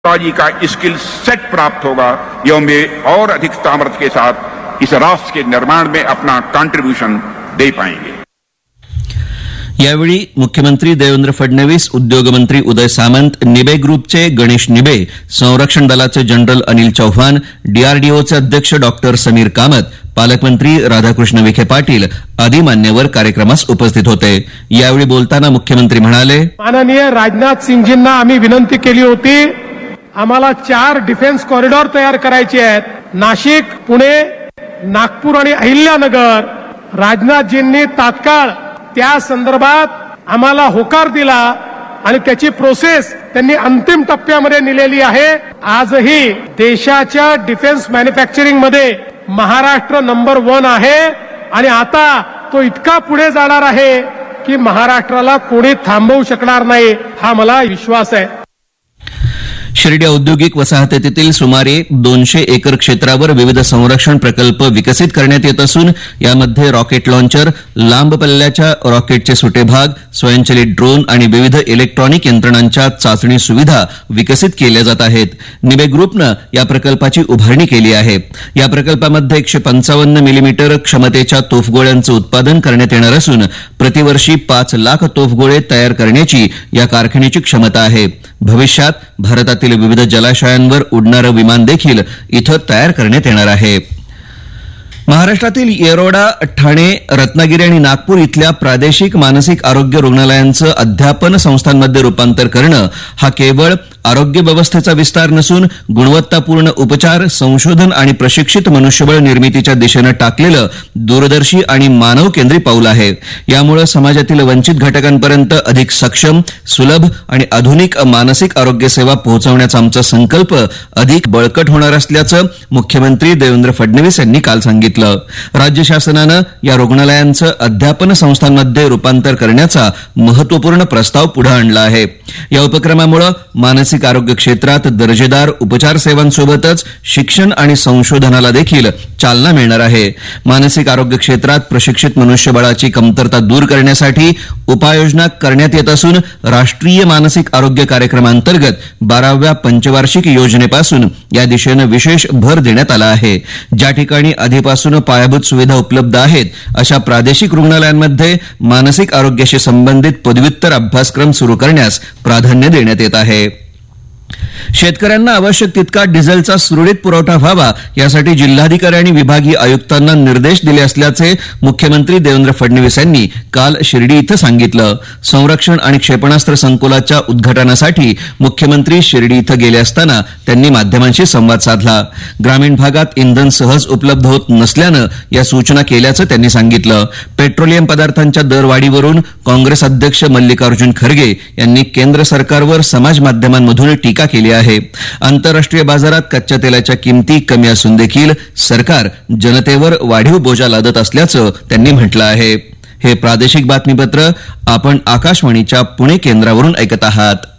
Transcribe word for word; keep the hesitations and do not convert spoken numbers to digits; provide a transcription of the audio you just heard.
Technology का skill set प्राप्त होगा, ये हमें और अधिक सामर्थ्य के साथ इस राष्ट्र के निर्माण में अपना कंट्रीब्यूशन दे पाएंगे। यावेळी मुख्यमंत्री देवेंद्र फडणवीस, उद्योगमंत्री उदय सामंत, निबे ग्रुपचे गणेश निबे, संरक्षण दलाचे जनरल अनिल चौहान, डीआरडीओचे अध्यक्ष डॉक्टर समीर कामत, पालकमंत्री राधाकृष्ण विखे पाटील आदी मान्यवर कार्यक्रमास उपस्थित होते। यावेळी बोलताना मुख्यमंत्री म्हणाले, माननीय राजनाथ सिंगजींना आम्ही विनंती केली होती, आम्हाला चार डिफेन्स कॉरिडॉर तयार करायचे आहेत, नाशिक, पुणे, नागपूर आणि अहिल्यानगर। राजनाथजींनी तात्काळ त्या संदर्भात आम्हाला होकार दिला आणि त्याची प्रोसेस त्यांनी अंतिम टप्प्यामध्ये नेलेली आहे। आजही देशाच्या डिफेन्स मॅन्युफॅक्चरिंग मध्ये महाराष्ट्र नंबर वन आहे आणि आता तो इतका पुढे जाणार आहे की महाराष्ट्राला कोणी थांबवू शकणार नाही, हा मला विश्वास आहे। शिर्डी औद्योगिक वसाहतीतील सुमारे दोनशे एकर क्षेत्रावर विविध संरक्षण प्रकल्प विकसित करण्यात येत असून यामध्ये रॉकेट लॉन्चर, लांब पल्ल्याच्या रॉकेटचे सुटे भाग, स्वयंचलित ड्रोन आणि विविध इलेक्ट्रॉनिक यंत्रणांच्या चाचणी सुविधा विकसित केल्या जात आहेत। निबे ग्रुपनं या प्रकल्पाची उभारणी केली आहे। या प्रकल्पामध्ये एकशे पंचावन्न मिलीमीटर क्षमतेच्या तोफगोळ्यांचं उत्पादन करण्यात येणार असून प्रतिवर्षी पाच लाख तोफगोळे तयार करण्याची या कारखान्याची क्षमता आहे। भविष्यात भारतातील विविध जलाशयांवर उडणारं विमान देखील इथं तयार करण्यात येणार आहे। महाराष्ट्रातील येरोडा, ठाणे, रत्नागिरी आणि नागपूर इथल्या प्रादेशिक मानसिक आरोग्य रुग्णालयांचं अध्यापन संस्थांमध्ये रूपांतर करणं हा केवळ आरोग्य व्यवस्थेचा विस्तार नसून गुणवत्तापूर्ण उपचार, संशोधन आणि प्रशिक्षित मनुष्यबळ निर्मितीच्या दिशेनं टाकलेलं दूरदर्शी आणि मानव केंद्री पाऊल आहे। यामुळे समाजातील वंचित घटकांपर्यंत अधिक सक्षम, सुलभ आणि आधुनिक मानसिक आरोग्य सेवा पोहोचवण्याचा आमचा संकल्प अधिक बळकट होणार असल्याचं मुख्यमंत्री देवेंद्र फडणवीस यांनी काल सांगितलं। राज्य शासनानं या रुग्णालयांचं अध्यापन संस्थांमध्ये रूपांतर करण्याचा महत्वपूर्ण प्रस्ताव पुढे आणला आहे। या उपक्रमामुळे मानसिक आरोग्य क्षेत्रात दर्जेदार उपचार सेवांसोबतच शिक्षण आणि संशोधनाला देखील चालना मिळणार आहे। मानसिक आरोग्य क्षेत्रात प्रशिक्षित मनुष्यबळाची कमतरता दूर करण्यासाठी उपाययोजना करण्यात येत असून राष्ट्रीय मानसिक आरोग्य कार्यक्रमांतर्गत बाराव्या पंचवार्षिक योजनेपासून या दिशेनं विशेष भर देण्यात आला आहे। ज्या ठिकाणी आधीपासून पायाभूत सुविधा उपलब्ध आहेत अशा प्रादेशिक रुग्णालयांमध्ये मानसिक आरोग्याशी संबंधित पदव्युत्तर अभ्यासक्रम सुरू करण्यास प्राधान्य देण्यात येत आहे। शेतकऱ्यांना आवश्यक तितका डिझेलचा सुरळीत पुरवठा व्हावा यासाठी जिल्हाधिकारी आणि विभागीय आयुक्तांना निर्देश दिले असल्याचे मुख्यमंत्री देवेंद्र फडणवीस यांनी काल शिर्डी इथं सांगितलं। संरक्षण आणि क्षेपणास्त्र संकुलाच्या उद्घाटनासाठी मुख्यमंत्री शिर्डी इथं गेले असताना त्यांनी माध्यमांशी संवाद साधला। ग्रामीण भागात इंधन सहज उपलब्ध होत नसल्यानं या सूचना केल्याचं त्यांनी सांगितलं। पेट्रोलियम पदार्थांच्या दरवाढीवरून काँग्रेस अध्यक्ष मल्लिकार्जुन खरगे यांनी केंद्र सरकारवर समाज माध्यमांमधून टीका केली आहे। आंतरराष्ट्रीय बाजारात कच्च्या तेलाच्या किमती कमी असून देखील सरकार जनतेवर वाढीव बोजा लादत असल्याचं त्यांनी म्हटलं आहे। हे प्रादेशिक बातमीपत्र आपण आकाशवाणीच्या पुणे केंद्रावरून ऐकत आहात।